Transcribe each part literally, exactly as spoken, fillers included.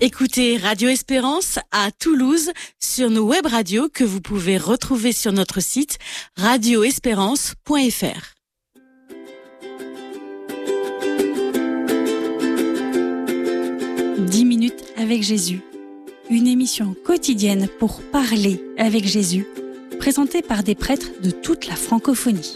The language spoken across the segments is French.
Écoutez Radio Espérance à Toulouse sur nos web radios que vous pouvez retrouver sur notre site radio espérance point f r. dix minutes avec Jésus. Une émission quotidienne pour parler avec Jésus, présentée par des prêtres de toute la francophonie.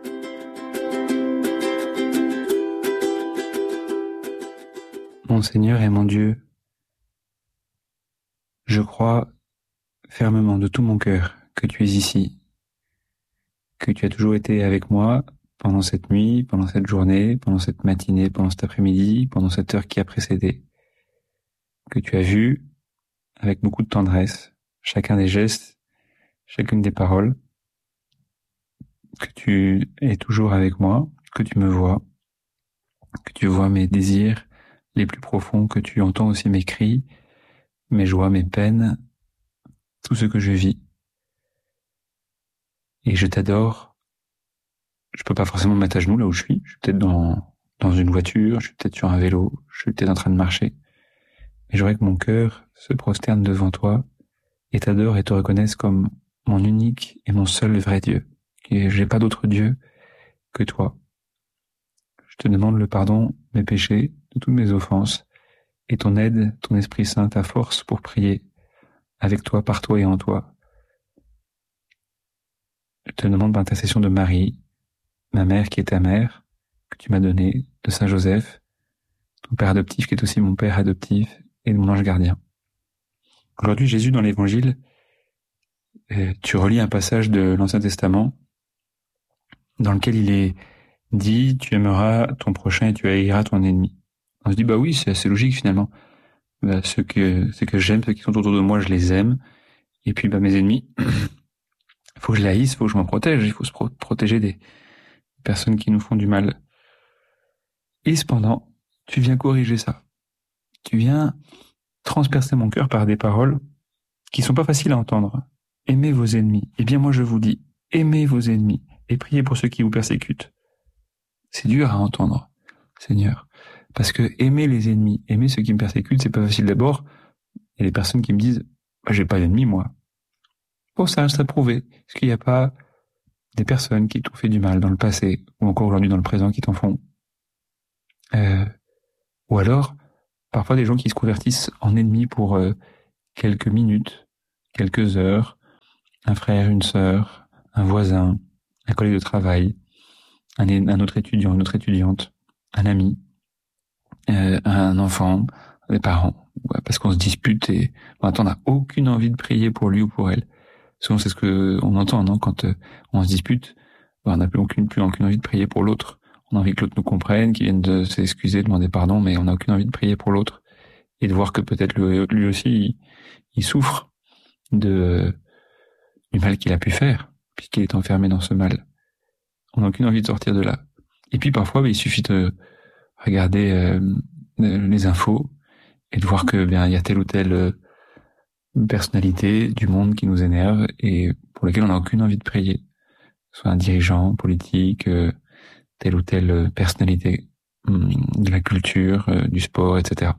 Mon Seigneur et mon Dieu, je crois fermement de tout mon cœur que tu es ici, que tu as toujours été avec moi pendant cette nuit, pendant cette journée, pendant cette matinée, pendant cet après-midi, pendant cette heure qui a précédé, que tu as vu avec beaucoup de tendresse chacun des gestes, chacune des paroles, que tu es toujours avec moi, que tu me vois, que tu vois mes désirs les plus profonds, que tu entends aussi mes cris, mes joies, mes peines, tout ce que je vis. Et je t'adore. Je peux pas forcément me mettre à genoux là où je suis. Je suis peut-être dans, dans une voiture, je suis peut-être sur un vélo, je suis peut-être en train de marcher. Mais j'aurais que mon cœur se prosterne devant toi et t'adore et te reconnaisse comme mon unique et mon seul vrai Dieu. Et j'ai pas d'autre Dieu que toi. Je te demande le pardon de mes péchés, de toutes mes offenses, et ton aide, ton Esprit Saint, ta force pour prier avec toi, par toi et en toi. Je te demande l'intercession de Marie, ma mère qui est ta mère, que tu m'as donnée, de Saint Joseph, ton père adoptif qui est aussi mon père adoptif, et de mon ange gardien. Aujourd'hui, Jésus, dans l'Évangile, tu relis un passage de l'Ancien Testament dans lequel il est dit « Tu aimeras ton prochain et tu haïras ton ennemi ». On se dit, bah oui, c'est assez logique finalement. Bah, ceux que, ceux que j'aime, ceux qui sont autour de moi, je les aime. Et puis, bah, mes ennemis, faut que je les haïsse, faut que je m'en protège. Il faut se pro- protéger des personnes qui nous font du mal. Et cependant, tu viens corriger ça. Tu viens transpercer mon cœur par des paroles qui sont pas faciles à entendre. Aimez vos ennemis. Eh bien, moi, je vous dis, aimez vos ennemis et priez pour ceux qui vous persécutent. C'est dur à entendre, Seigneur. Parce que aimer les ennemis, aimer ceux qui me persécutent, c'est pas facile d'abord. Il y a des personnes qui me disent, bah, j'ai pas d'ennemis, moi. Bon, ça reste à prouver. Est-ce qu'il n'y a pas des personnes qui t'ont fait du mal dans le passé, ou encore aujourd'hui dans le présent, qui t'en font? Euh, ou alors, parfois des gens qui se convertissent en ennemis pour euh, quelques minutes, quelques heures, un frère, une sœur, un voisin, un collègue de travail, un, un autre étudiant, une autre étudiante, un ami. Euh, un enfant, des parents, ouais, parce qu'on se dispute et bon, attends, on n'a aucune envie de prier pour lui ou pour elle. Souvent c'est ce que on entend, non, quand euh, on se dispute, ben, on n'a plus aucune plus aucune envie de prier pour l'autre. On a envie que l'autre nous comprenne, qu'il vienne de s'excuser, demander pardon, mais on n'a aucune envie de prier pour l'autre et de voir que peut-être lui, lui aussi il, il souffre de du mal qu'il a pu faire puisqu'il est enfermé dans ce mal. On n'a aucune envie de sortir de là. Et puis parfois, ben, il suffit de regarder euh, les infos et de voir que bien il y a telle ou telle euh, personnalité du monde qui nous énerve et pour laquelle on n'a aucune envie de prier, soit un dirigeant politique, euh, telle ou telle personnalité hum, de la culture, euh, du sport, et cetera.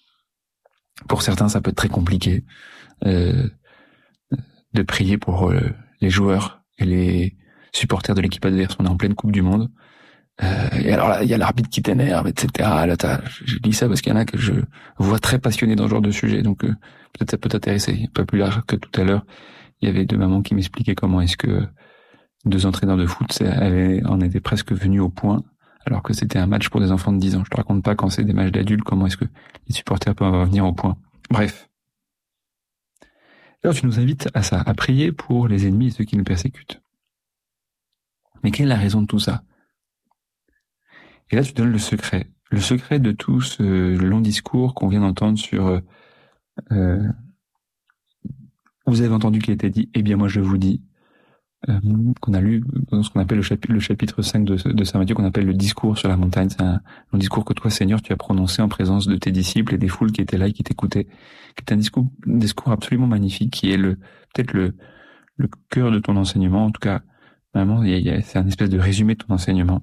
Pour certains, ça peut être très compliqué euh, de prier pour euh, les joueurs et les supporters de l'équipe adverse. On est en pleine Coupe du Monde. Euh, et alors là, il y a l'arbitre qui t'énerve, et cetera. Là, t'as, je dis ça parce qu'il y en a que je vois très passionnés dans ce genre de sujet, donc euh, peut-être ça peut t'intéresser. Pas plus large que tout à l'heure, il y avait deux mamans qui m'expliquaient comment est-ce que deux entraîneurs de foot avaient, en étaient presque venus au point, alors que c'était un match pour des enfants de dix ans. Je te raconte pas quand c'est des matchs d'adultes, comment est-ce que les supporters peuvent venir au point. Bref. Alors tu nous invites à ça, à prier pour les ennemis et ceux qui nous persécutent. Mais quelle est la raison de tout ça ? Et là, tu donnes le secret. Le secret de tout ce long discours qu'on vient d'entendre sur... Euh, vous avez entendu qu'il était dit, eh bien moi je vous dis, euh, qu'on a lu dans ce qu'on appelle le chapitre, le chapitre cinq de, de Saint Matthieu, qu'on appelle le discours sur la montagne. C'est un long discours que toi, Seigneur, tu as prononcé en présence de tes disciples et des foules qui étaient là et qui t'écoutaient. Qui est un discours, un discours absolument magnifique, qui est le peut-être le, le cœur de ton enseignement. En tout cas, vraiment, il y a, il y a, c'est un espèce de résumé de ton enseignement.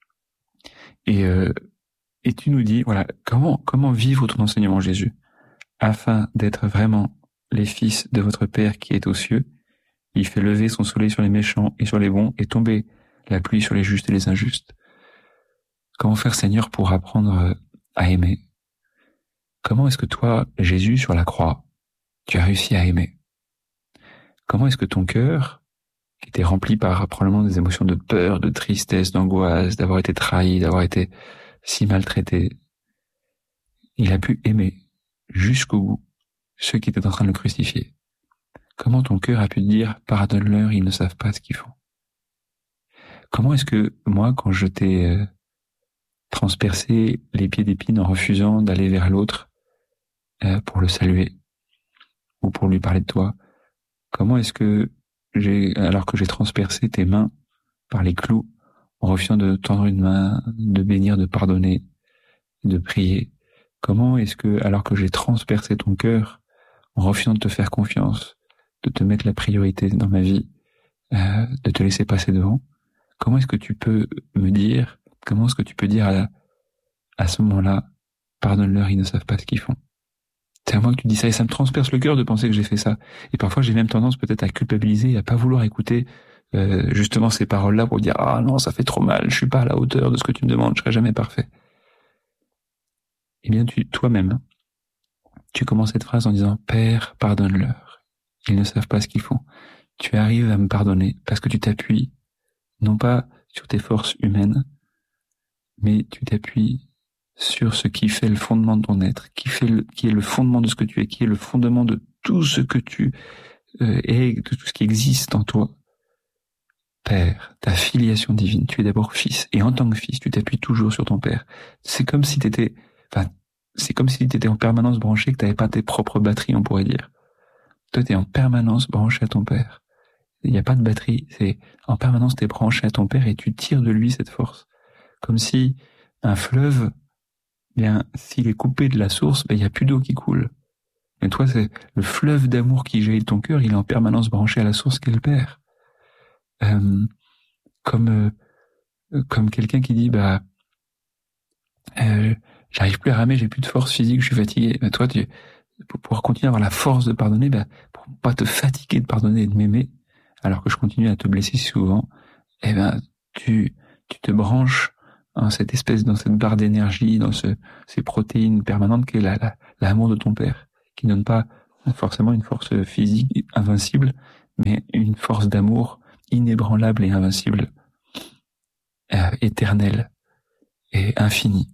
Et, euh, et tu nous dis, voilà, comment comment vivre ton enseignement, Jésus? afin d'être vraiment les fils de votre Père qui est aux cieux, il fait lever son soleil sur les méchants et sur les bons, et tomber la pluie sur les justes et les injustes. Comment faire, Seigneur, pour apprendre à aimer? Comment est-ce que toi, Jésus, sur la croix, tu as réussi à aimer? Comment est-ce que ton cœur, qui était rempli par probablement des émotions de peur, de tristesse, d'angoisse, d'avoir été trahi, d'avoir été si maltraité, il a pu aimer jusqu'au bout ceux qui étaient en train de le crucifier? Comment ton cœur a pu te dire « Pardonne-leur, ils ne savent pas ce qu'ils font ». Comment est-ce que moi, quand je t'ai euh, transpercé les pieds d'épine en refusant d'aller vers l'autre euh, pour le saluer ou pour lui parler de toi, comment est-ce que j'ai, alors que j'ai transpercé tes mains par les clous, en refusant de tendre une main, de bénir, de pardonner, de prier, comment est-ce que, alors que j'ai transpercé ton cœur, en refusant de te faire confiance, de te mettre la priorité dans ma vie, euh, de te laisser passer devant, comment est-ce que tu peux me dire, comment est-ce que tu peux dire à, à ce moment-là, pardonne-leur, ils ne savent pas ce qu'ils font. C'est à moi que tu dis ça, et ça me transperce le cœur de penser que j'ai fait ça. Et parfois, j'ai même tendance peut-être à culpabiliser et à pas vouloir écouter euh, justement ces paroles-là pour dire « Ah non, ça fait trop mal, je suis pas à la hauteur de ce que tu me demandes, je serai jamais parfait. » Eh bien, tu, toi-même, tu commences cette phrase en disant « Père, pardonne-leur, ils ne savent pas ce qu'ils font. » Tu arrives à me pardonner parce que tu t'appuies non pas sur tes forces humaines, mais tu t'appuies sur ce qui fait le fondement de ton être, qui fait le, qui est le fondement de ce que tu es, qui est le fondement de tout ce que tu euh, es, de tout ce qui existe en toi. Père, ta filiation divine, tu es d'abord fils, et en tant que fils, tu t'appuies toujours sur ton Père. C'est comme si t'étais, enfin, c'est comme si t'étais en permanence branché, que t'avais pas tes propres batteries, on pourrait dire. Toi, t'es en permanence branché à ton Père. Il n'y a pas de batterie, c'est en permanence t'es branché à ton Père et tu tires de lui cette force. Comme si un fleuve, bien, s'il est coupé de la source, ben, il n'y a plus d'eau qui coule. Mais toi, c'est le fleuve d'amour qui jaillit de ton cœur, il est en permanence branché à la source qu'est le Père. Euh, comme euh, comme quelqu'un qui dit, bah, euh, j'arrive plus à ramer, j'ai plus de force physique, je suis fatigué. Ben, toi, tu, pour pouvoir continuer à avoir la force de pardonner, ben, pour pas te fatiguer de pardonner et de m'aimer, alors que je continue à te blesser souvent, eh ben, tu, tu te branches dans cette espèce, dans cette barre d'énergie, dans ce, ces protéines permanentes qu'est la, la, l'amour de ton Père, qui ne donne pas forcément une force physique invincible, mais une force d'amour inébranlable et invincible, euh, éternelle et infinie.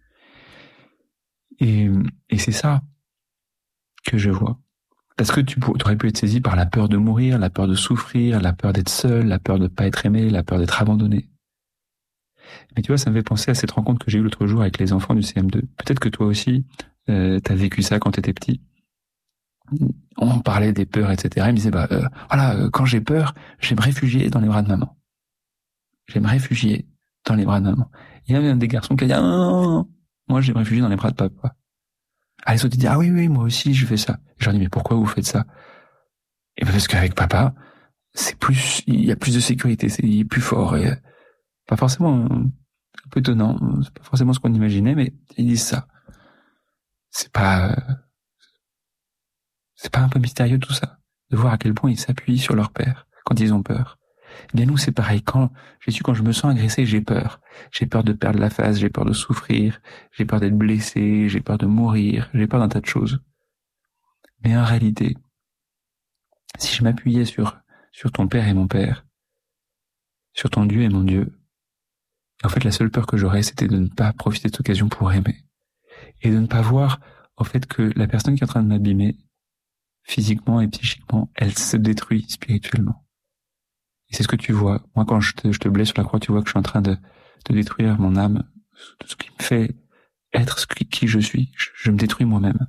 Et, et c'est ça que je vois. Parce que tu aurais pu être saisi par la peur de mourir, la peur de souffrir, la peur d'être seul, la peur de pas être aimé, la peur d'être abandonné. Mais tu vois, ça me fait penser à cette rencontre que j'ai eue l'autre jour avec les enfants du C M deux. Peut-être que toi aussi, euh, t'as vécu ça quand t'étais petit. On parlait des peurs, et cetera. Ils me disaient, bah, euh, voilà, euh, quand j'ai peur, je vais me réfugier dans les bras de maman. Je vais me réfugier dans les bras de maman. Il y avait un des garçons qui a dit, ah, non, non, non, moi, je vais me réfugier dans les bras de papa. Ah, les autres, ils disent, ah oui, oui, moi aussi, je fais ça. Je leur dis, mais pourquoi vous faites ça? Et parce qu'avec papa, c'est plus, il y a plus de sécurité, c'est, il est plus fort, et pas forcément, un peu étonnant, c'est pas forcément ce qu'on imaginait, mais ils disent ça. C'est pas, c'est pas un peu mystérieux tout ça? De voir à quel point ils s'appuient sur leur père quand ils ont peur. Eh bien, nous, c'est pareil. Quand, Jésus, quand je me sens agressé, j'ai peur. J'ai peur de perdre la face, j'ai peur de souffrir, j'ai peur d'être blessé, j'ai peur de mourir, j'ai peur d'un tas de choses. Mais en réalité, si je m'appuyais sur, sur ton Père et mon Père, sur ton Dieu et mon Dieu, en fait, la seule peur que j'aurais, c'était de ne pas profiter de cette occasion pour aimer. Et de ne pas voir, en fait, que la personne qui est en train de m'abîmer, physiquement et psychiquement, elle se détruit spirituellement. Et c'est ce que tu vois. Moi, quand je te, je te blesse sur la croix, tu vois que je suis en train de, de détruire mon âme, tout ce qui me fait être ce qui, qui je suis. Je, je me détruis moi-même.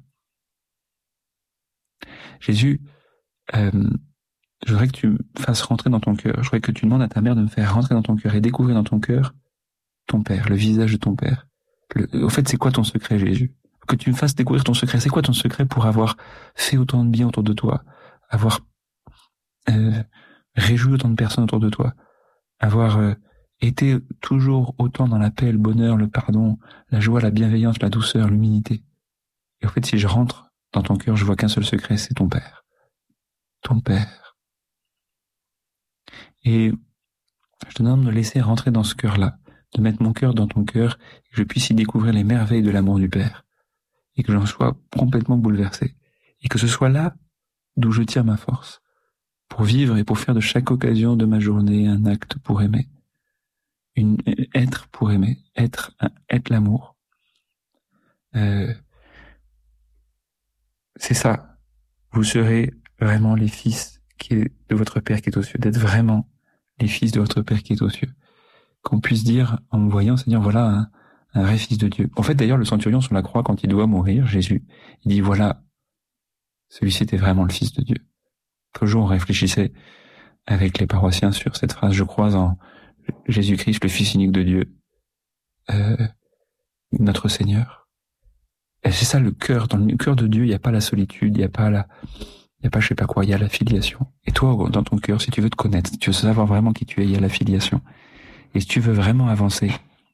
Jésus, euh, je voudrais que tu me fasses rentrer dans ton cœur. Je voudrais que tu demandes à ta mère de me faire rentrer dans ton cœur et découvrir dans ton cœur ton Père, le visage de ton Père. Le, au fait, c'est quoi ton secret, Jésus? Que tu me fasses découvrir ton secret. C'est quoi ton secret pour avoir fait autant de bien autour de toi, avoir euh, réjoui autant de personnes autour de toi, avoir euh, été toujours autant dans la paix, le bonheur, le pardon, la joie, la bienveillance, la douceur, l'humilité. Et en fait, si je rentre dans ton cœur, je vois qu'un seul secret, c'est ton Père. Ton Père. Et je te demande de me laisser rentrer dans ce cœur-là, de mettre mon cœur dans ton cœur, et que je puisse y découvrir les merveilles de l'amour du Père, et que j'en sois complètement bouleversé, et que ce soit là d'où je tire ma force, pour vivre et pour faire de chaque occasion de ma journée un acte pour aimer, une, être pour aimer, être, être l'amour. Euh, c'est ça. Vous serez vraiment les fils qui est de votre Père qui est aux cieux, d'être vraiment les fils de votre Père qui est aux cieux. Qu'on puisse dire, en me voyant, c'est dire, voilà un, un vrai fils de Dieu. En fait, d'ailleurs, le centurion sur la croix, quand il doit mourir, Jésus, il dit, voilà, celui-ci était vraiment le fils de Dieu. L'autre jour, on réfléchissait avec les paroissiens sur cette phrase, je crois en Jésus-Christ, le Fils unique de Dieu, euh, notre Seigneur. Et c'est ça le cœur. Dans le cœur de Dieu, il n'y a pas la solitude, il n'y a pas la, il n'y a pas je sais pas quoi, il y a la filiation. Et toi, dans ton cœur, si tu veux te connaître, si tu veux savoir vraiment qui tu es, il y a la filiation. Et si tu veux vraiment avancer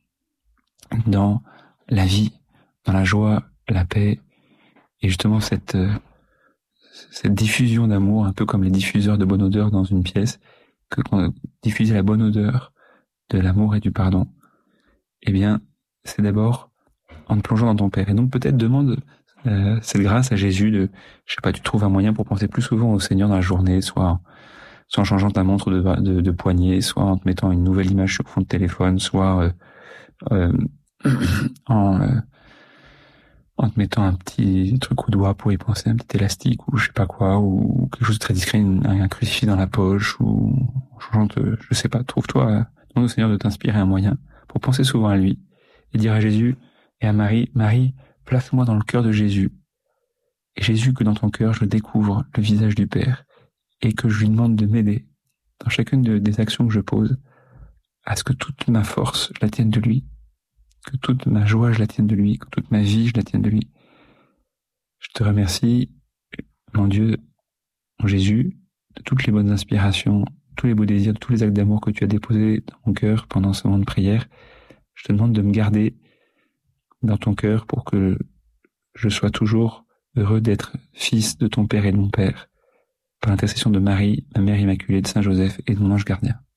dans la vie, dans la joie, la paix, et justement cette, euh, cette diffusion d'amour, un peu comme les diffuseurs de bonne odeur dans une pièce, que quand diffuser la bonne odeur de l'amour et du pardon, eh bien, c'est d'abord en te plongeant dans ton Père. Et donc peut-être demande euh, cette grâce à Jésus de, je sais pas, tu trouves un moyen pour penser plus souvent au Seigneur dans la journée, soit en, soit en changeant ta montre de, de, de poignée, soit en te mettant une nouvelle image sur fond de téléphone, soit euh, euh, en, euh, en te mettant un petit truc au doigt pour y penser, un petit élastique ou je sais pas quoi, ou quelque chose de très discret, une, un crucifix dans la poche, ou en changeant de, je sais pas, trouve-toi, euh, demande au Seigneur de t'inspirer un moyen pour penser souvent à lui et dire à Jésus et à Marie, Marie, place-moi dans le cœur de Jésus. Et Jésus, que dans ton cœur, je découvre le visage du Père et que je lui demande de m'aider dans chacune de, des actions que je pose à ce que toute ma force, je la tienne de lui, que toute ma joie, je la tienne de lui, que toute ma vie, je la tienne de lui. Je te remercie, mon Dieu, mon Jésus, de toutes les bonnes inspirations, tous les beaux désirs, de tous les actes d'amour que tu as déposés dans mon cœur pendant ce moment de prière. Je te demande de me garder dans ton cœur pour que je sois toujours heureux d'être fils de ton Père et de mon Père, par l'intercession de Marie, ma Mère Immaculée, de Saint Joseph et de mon ange gardien.